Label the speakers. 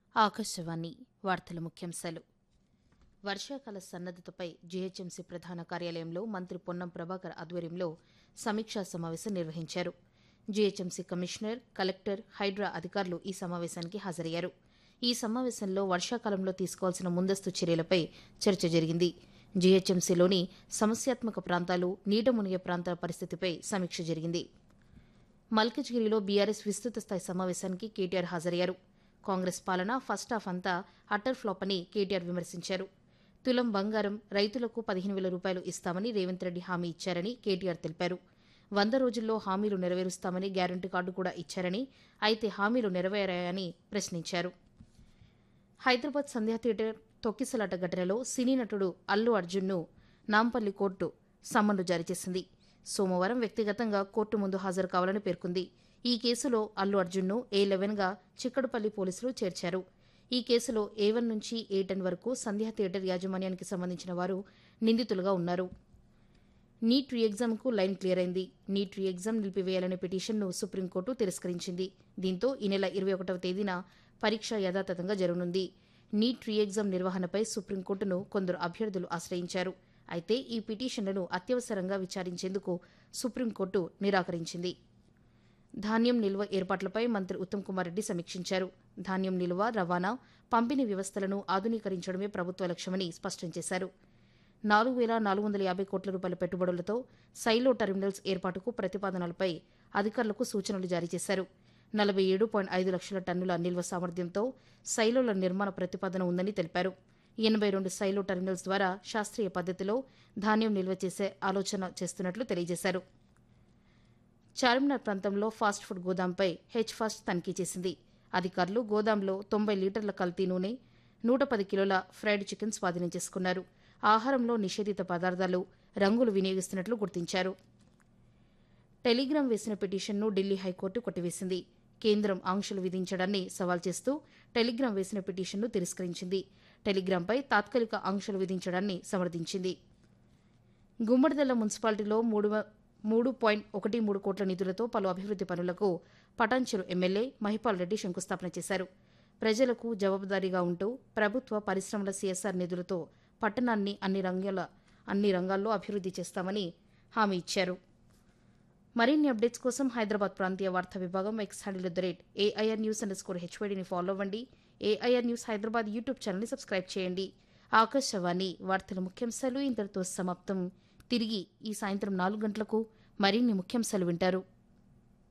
Speaker 1: ఆకాశవాణి వార్తల ముఖ్యాంశాలు. వర్షాకాల సన్నద్దతపై జీహెచ్ఎంసీ ప్రధాన కార్యాలయంలో మంత్రి పొన్నం ప్రభాకర్ ఆధ్వర్యంలో సమీక్షా సమావేశం నిర్వహించారు. జీహెచ్ఎంసీ కమిషనర్, కలెక్టర్, హైడ్రా అధికారులు ఈ సమావేశానికి హాజరయ్యారు. ఈ సమావేశంలో వర్షాకాలంలో తీసుకోవాల్సిన ముందస్తు చర్యలపై చర్చ జరిగింది. జీహెచ్ఎంసీలోని సమస్యాత్మక ప్రాంతాలు, నీట మునిగే ప్రాంతాల పరిస్థితిపై సమీక్ష జరిగింది. మల్కజ్గిరిలో బీఆర్ఎస్ విస్తృత స్థాయి సమావేశానికి కేటీఆర్ హాజరయ్యారు. కాంగ్రెస్ పాలన ఫస్ట్ హాఫ్ అంతా అటర్ ఫ్లాప్ అని కేటీఆర్ విమర్శించారు. తులం బంగారం రైతులకు 15,000 రూపాయలు ఇస్తామని రేవంత్ రెడ్డి హామీ ఇచ్చారని కేటీఆర్ తెలిపారు. 100 రోజుల్లో హామీలు నెరవేరుస్తామని గ్యారంటీ కార్డు కూడా ఇచ్చారని, అయితే హామీలు నెరవేరాయని ప్రశ్నించారు. హైదరాబాద్ సంధ్యా థియేటర్ తొక్కిసలాట ఘటనలో సినీ నటుడు అల్లు అర్జున్ను నాంపల్లి కోర్టు సమన్లు జారీ చేసింది. సోమవారం వ్యక్తిగతంగా కోర్టు ముందు హాజరు కావాలని పేర్కొంది. ఈ కేసులో అల్లు అర్జున్ను A11గా చిక్కడపల్లి పోలీసులు చేర్చారు. ఈ కేసులో A1 నుంచి A10 వరకు సంధ్యా థియేటర్ యాజమాన్యానికి సంబంధించిన వారు నిందితులుగా ఉన్నారు. నీట్ రీ ఎగ్జామ్కు లైన్ క్లియర్ అయింది. నీట్ రీ ఎగ్జామ్ నిలిపివేయాలనే పిటిషన్ను సుప్రీంకోర్టు తిరస్కరించింది. దీంతో ఈ నెల 21వ తేదీన పరీక్ష యథాతథంగా జరగనుంది. నీట్ రీ ఎగ్జామ్ నిర్వహణపై సుప్రీంకోర్టును కొందరు అభ్యర్థులు ఆశ్రయించారు. అయితే ఈ పిటిషన్లను అత్యవసరంగా విచారించేందుకు సుప్రీంకోర్టు నిరాకరించింది. ధాన్యం నిల్వ ఏర్పాట్లపై మంత్రి ఉత్తమ్ కుమార్ రెడ్డి సమీక్షించారు. ధాన్యం నిల్వ, రవాణా, పంపిణీ వ్యవస్థలను ఆధునీకరించడమే ప్రభుత్వ లక్ష్యమని స్పష్టం చేశారు. 4,450 కోట్ల రూపాయల పెట్టుబడులతో సైలో టెర్మినల్స్ ఏర్పాటుకు ప్రతిపాదనలపై అధికారులకు సూచనలు జారీ చేశారు. 47.5 లక్షల టన్నుల నిల్వ సామర్థ్యంతో సైలోల నిర్మాణ ప్రతిపాదన ఉందని తెలిపారు. 82 సైలో టెర్మినల్స్ ద్వారా శాస్త్రీయ పద్దతిలో ధాన్యం నిల్వ చేసే ఆలోచన చేస్తున్నట్లు తెలియజేశారు. చార్మినార్ ప్రాంతంలో ఫాస్ట్ ఫుడ్ గోదాంపై హెచ్ఫాస్ట్ తనిఖీ చేసింది. అధికారులు గోదాంలో 90 లీటర్ల కల్తీ నూనె, 110 కిలోల ఫ్రైడ్ చికెన్ స్వాధీనం చేసుకున్నారు. ఆహారంలో నిషేధిత పదార్థాలు, రంగులు వినియోగిస్తున్నట్లు గుర్తించారు. టెలిగ్రామ్ వేసిన పిటిషన్ను ఢిల్లీ హైకోర్టు కొట్టివేసింది. కేంద్రం ఆంక్షలు విధించడాన్ని సవాల్ చేస్తూ టెలిగ్రామ్ వేసిన పిటిషన్ను తిరస్కరించింది. టెలిగ్రాంపై తాత్కాలిక ఆంక్షలు విధించడాన్ని సమర్థించింది. గుమ్మడిదల మున్సిపాలిటీలో 3.13 కోట్ల నిధులతో పలు అభివృద్ది పనులకు పటాన్చెరు ఎమ్మెల్యే మహిపాల్ రెడ్డి శంకుస్థాపన చేశారు. ప్రజలకు జవాబుదారీగా ఉంటూ ప్రభుత్వ పరిశ్రమల CSR నిధులతో పట్టణాన్ని అన్ని రంగాల్లో అభివృద్ది చేస్తామని హామీ ఇచ్చారు. మరిన్ని అప్డేట్స్ కోసం హైదరాబాద్ ప్రాంతీయ వార్తా విభాగం ఎక్స్ హ్యాండిల్ @AIR News_HYDని ఫాలో అవ్వండి. AIR న్యూస్ హైదరాబాద్ యూట్యూబ్ ఛానల్ని సబ్స్క్రైబ్ చేయండి. ఆకాశవాణి వార్తల ముఖ్యాంశాలు ఇంతటితో సమాప్తం. తిరిగి ఈ సాయంత్రం 4 గంటలకు మరిన్ని ముఖ్యాంశాలు వింటారు.